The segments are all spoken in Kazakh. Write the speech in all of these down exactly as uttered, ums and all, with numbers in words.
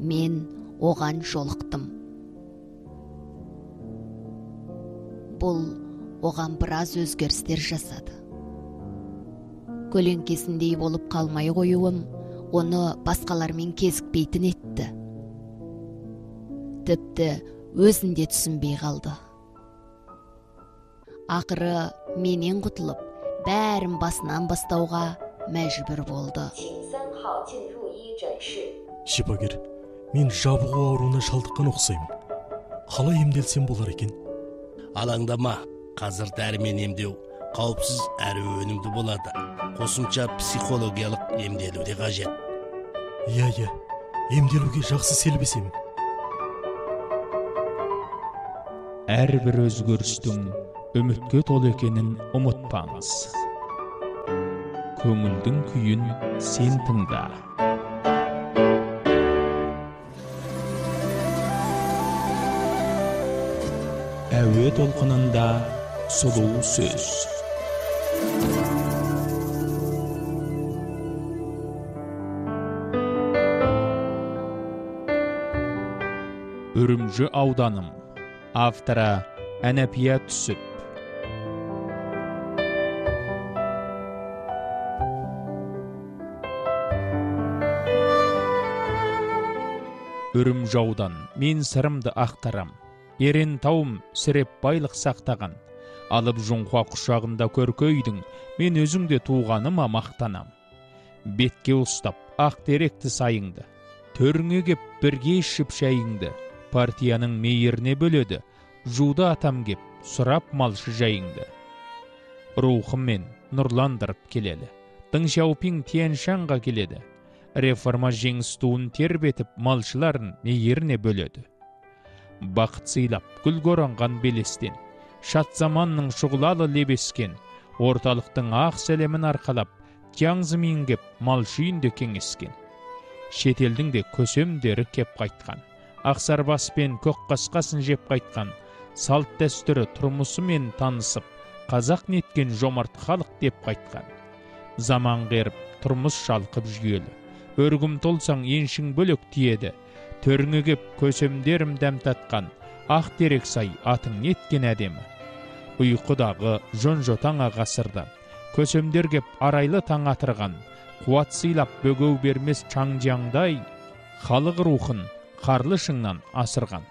мен оған жолықтым. Бұл оған біраз өзгерістер жасады. Көлеңкесіндей болып қалмай қоюым оны басқалармен кезікпейтін етті. Тіпті өзінде түсінбей қалды. Ақыры менен құтылып, бәрін басынан бастауға мәжбүр болды. Шипагер, мен жабығу ауруына шалдыққан ұқсаймын. Қалай емделсем болар екен? Алаңдама, қазір дәрімен емдеу қауіпсіз әрі өнімді болады. Қосымша психологиялық емделу де қажет. Иә, иә, емделуге жақсы селбесем. Әрбір өзгерістің үмітке толы екенін ұмытпаңыз. Көңілдің күйін сен тыңда. Әуе толқынында сұлу сөз. Үрімжі ауданым. Авторы Әнәпия Түсіп. Үрімжі аудан, мен сырымды ақтарам. Ерен тауым сіреп байлық сақтаған. Алып жұңқуа құшағында көркөйдің, мен өзіңде туғаныма мақтанам. Бетке ұстап, ақ теректі сайыңды. Төріңе кеп бірге ішіп шайыңды. Партияның мейіріне бөледі, жуды атам кеп, сұрап малшы жайыңды. Рухыммен нұрландырып келелі, Дыңшаупин Тияншанға келеді. Реформа жеңіс туын тербетіп, малшыларын мейіріне бөледі. Бақыт сыйлап, гүл оранған белестен, шат заманның шұғылалы лебескен, орталықтың ақ сәлемін арқалап, жаңзымен кеп, малшы үйінде кеңескен. Шетелдің де көсемдері кеп қайтқан. Ақсарбас пен көк қасқасын жеп қайтқан, салт дәстүрі тұрмысымен танысып, қазақ неткен жомарт халық деп қайтқан. Заман қеріп, тұрмыс шалқып жүйелі, өргім толсаң еншің бөлік тиеді, төріңе кеп көсемдерім дәм татқан, ақ терек сай атың неткен әдемі. Ұйқыдағы жон жотаңа ғасырдан, көсемдер кеп арайлы таң атырған, қуат сыйлап бөгеу бермес чаңжаңдай, халық рухын қарлы шыңнан асырған.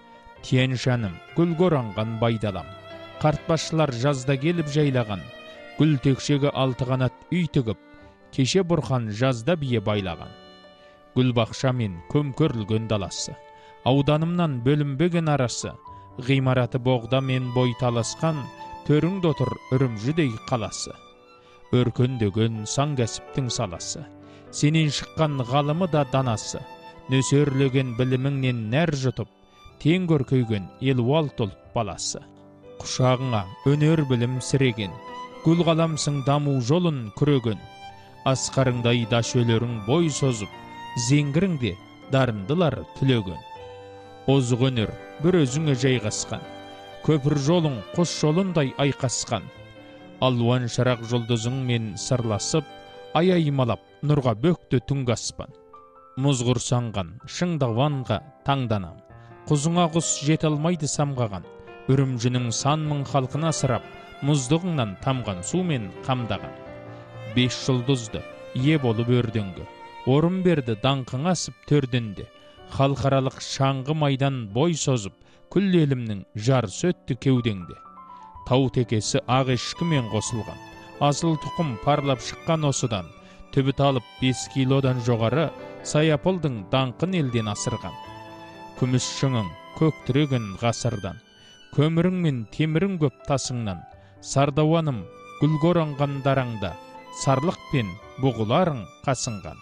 Тияншаным гүл оранған байдалам, қартбашылар жазда келіп жайлаған, гүл текшегі алты қанат үй тігіп, кеше бұрхан жазда бие байлаған. Гүл бақша мен көмкөрілген даласы, ауданымнан бөлінбеген арасы, ғимараты боғда мен бой таласқан, төріңді отыр Үрімжідей қаласы. Өркендеген сан кәсіптің саласы, сенен шыққан ғалымы да данасы, нөсерлеген біліміңнен нәр жұтып, тең көркейген елуалт ұлт баласы. Құшағыңа өнер білім сіреген, гүл қаламсың даму жолын күреген, асқарыңдай дашөлерің бой созып, зеңгіріңде дарындылар түлеген. Озық өнер бір өзіңе жайғасқан, көпір жолың құс жолындай айқасқан, алуан шырақ жұлдызыңмен сырласып, ай аймалап нұрға бөкті түнгі аспан. Мұз құрсанған шыңдаванға таңданам, құзыңа құс жете алмайды самғаған, Үрімжінің сан мың халқына сырап, мұздығыңнан тамған сумен қамдаған. Бес жұлдызды ие болып өрденгі, орын берді даңқың асып төрденде, халықаралық шаңғы майдан бой созып, күл елімнің жарысы өтті кеудеңде. Тау текесі ақ ешкімен қосылған, асыл тұқым парлап шыққан осыдан, түбіт алып бес килодан жоғары, Саяпылдың даңқын елден асырған. Күміс шыңың көктіреген ғасырдан, көмірің мен темірің көп тасыңнан, сардауаным гүл оранған дараңда, сарлық пен бұғыларың қасынған.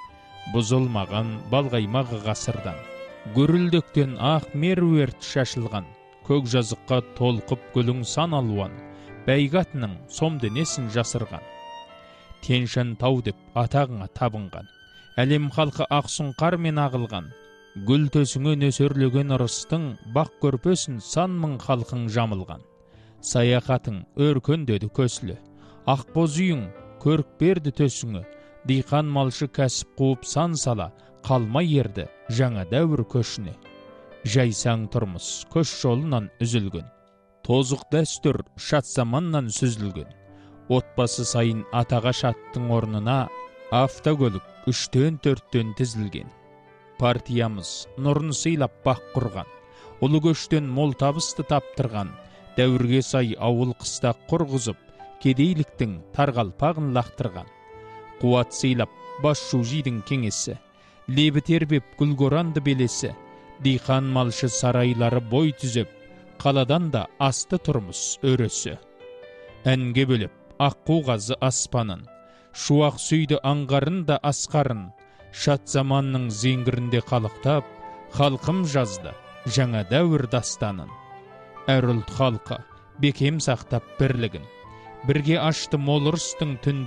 Бұзылмаған балғаймағы ғасырдан, гүрілдіктен ақ меруерт шашылған, көк жазыққа толқып гүлің сан алуан, бәйгатының сомденесін жасырған. Тияншан тау деп атағыңа табынған, әлем халқы ақсұңқар мен ағылған, гүл төсіңе нөсерлеген ұрыстың бақ көрпесін сан мың халқың жамылған. Саяхатың өркендеді көсілі, ақбоз үйің көрік берді төсіңі, диқан малшы кәсіп қуып сан сала, қалмай ерді жаңа дәуір көшіне. Жайсаң тұрмыс көш жолынан үзілген, тозық дәстүр шат заманнан сүзілген. Отбасы сайын атаға шаттың орнына автокөлік үштен төрттен тізілген. Партиямыз нұрын сыйлап бақ құрған, ұлы көштен мол табысты таптырған, дәуірге сай ауыл қыстақ құрғызып, кедейліктің тарғалпағын лақтырған. Қуат сыйлап бас шужидің кеңесі, лебі тербеп гүлгоранды белесі, диқан малшы сарайлары бой түзеп, қаладан да асты тұрмыс өресі. Әнге бөліп аққу қазы аспанын, шуақ сүйді аңғарын да асқарын, шат заманның зеңгірінде қалықтап, халқым жазды жаңа дәуір дастанын. Әр ұлт халқы бекем сақтап бірлігін, бірге ашты мол ұрыстың түн